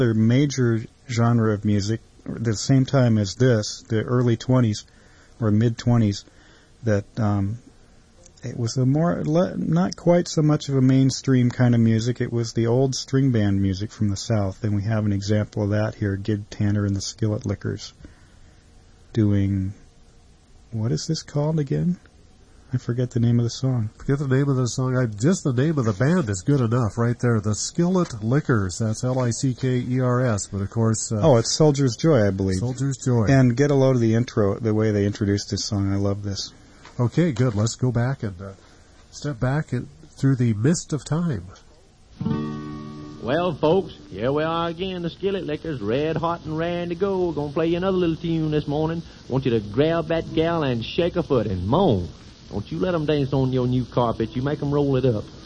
Their major genre of music, at the same time as this, the early 20s or mid-20s, that it was not quite so much of a mainstream kind of music. It was the old string band music from the South, and we have an example of that here, Gid Tanner and the Skillet Lickers doing, what is this called again? I forget the name of the song. Forget the name of the song. Just the name of the band is good enough right there. The Skillet Lickers. That's Lickers. But, of course... it's Soldier's Joy, I believe. Soldier's Joy. And get a load of the intro, the way they introduced this song. I love this. Okay, good. Let's go back and step back through the mist of time. Well, folks, here we are again, the Skillet Lickers, red hot and raring to go. We're going to play you another little tune this morning. I want you to grab that gal and shake a foot and moan. Don't you let them dance on your new carpet. You make them roll it up.